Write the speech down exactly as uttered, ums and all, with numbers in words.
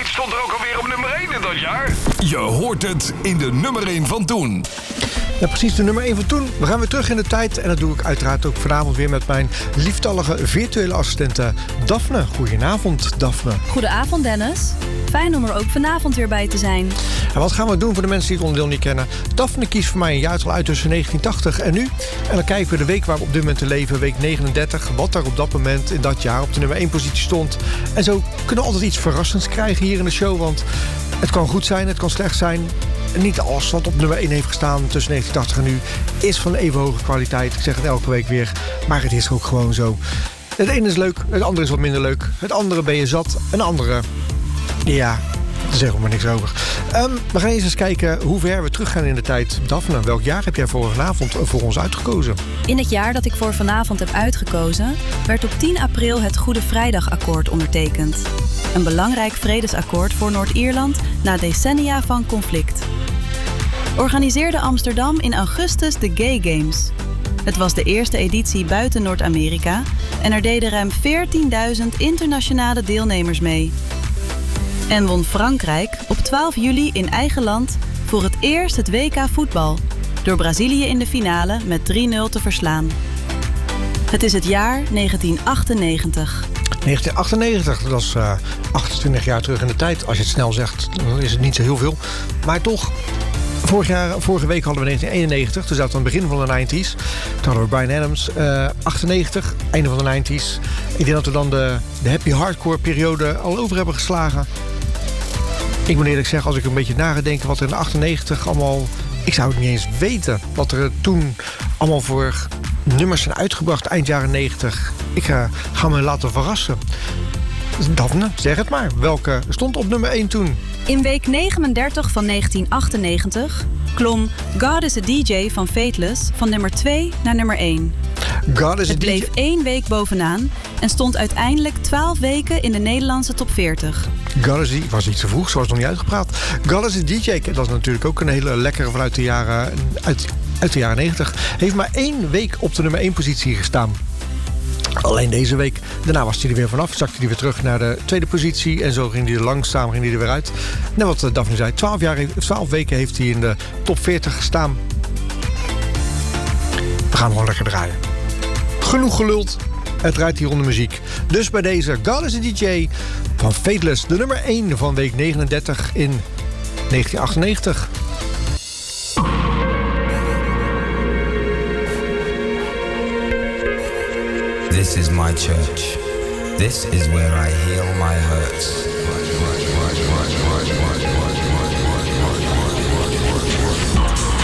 lied stond er ook alweer op nummer één in dat jaar. Je hoort het in de nummer één van toen. Ja, precies, de nummer één van toen. We gaan weer terug in de tijd. En dat doe ik uiteraard ook vanavond weer met mijn lieftallige virtuele assistente Daphne. Goedenavond, Daphne. Goedenavond, Dennis. Fijn om er ook vanavond weer bij te zijn. En wat gaan we doen voor de mensen die het onderdeel niet kennen? Daphne kiest voor mij een jaartal uit tussen negentien tachtig en nu. En dan kijken we de week waar we op dit moment te leven, week negenendertig... wat er op dat moment in dat jaar op de nummer één positie stond. En zo kunnen we altijd iets verrassends krijgen hier in de show. Want het kan goed zijn, het kan slecht zijn. Niet alles wat op nummer één heeft gestaan tussen negentien tachtig en nu is van even hoge kwaliteit. Ik zeg het elke week weer, maar het is ook gewoon zo. Het ene is leuk, het andere is wat minder leuk. Het andere ben je zat, een andere, ja, daar zeggen we maar niks over. Um, we gaan eens eens kijken hoe ver we teruggaan in de tijd. Daphne, welk jaar heb jij voor vanavond voor ons uitgekozen? In het jaar dat ik voor vanavond heb uitgekozen, werd op tien april het Goede Vrijdagakkoord ondertekend. Een belangrijk vredesakkoord voor Noord-Ierland na decennia van conflict. Organiseerde Amsterdam in augustus de Gay Games. Het was de eerste editie buiten Noord-Amerika en er deden ruim veertienduizend internationale deelnemers mee. En won Frankrijk op twaalf juli in eigen land voor het eerst het W K voetbal, door Brazilië in de finale met drie nul te verslaan. Het is het jaar negentien achtennegentig. negentien achtennegentig, dat is uh, achtentwintig jaar terug in de tijd. Als je het snel zegt, dan is het niet zo heel veel. Maar toch, vorig jaar, vorige week hadden we negentien eenennegentig. Toen zaten we aan het begin van de negentig's. Toen hadden we Bryan Adams, uh, achtennegentig, einde van de negentig's. Ik denk dat we dan de, de happy hardcore periode al over hebben geslagen. Ik moet eerlijk zeggen, als ik een beetje na ga denken wat er in de achtennegentig allemaal... Ik zou het niet eens weten wat er toen allemaal voor nummers zijn uitgebracht eind jaren negentig. Ik uh, ga me laten verrassen. Daphne, zeg het maar. Welke stond op nummer één toen? In week negenendertig van negentien achtennegentig klom God is a D J van Fateless van nummer twee naar nummer één. God is a Het bleef D J. één week bovenaan en stond uiteindelijk twaalf weken in de Nederlandse top veertig. God is a, was iets te vroeg, zo was het nog niet uitgepraat. God is a D J, dat is natuurlijk ook een hele lekkere vanuit de jaren, uit, uit de jaren negentig. Heeft maar één week op de nummer één positie gestaan. Alleen deze week. Daarna was hij er weer vanaf. Zakte hij weer terug naar de tweede positie. En zo ging hij er langzaam ging hij er weer uit. Net wat Daphne zei. twaalf, jaar, twaalf weken heeft hij in de top veertig gestaan. We gaan gewoon lekker draaien. Genoeg geluld. Het draait hier onder muziek. Dus bij deze God is a D J van Fateless. De nummer één van week negenendertig in negentien achtennegentig. This is my church. This is where I heal my hurts.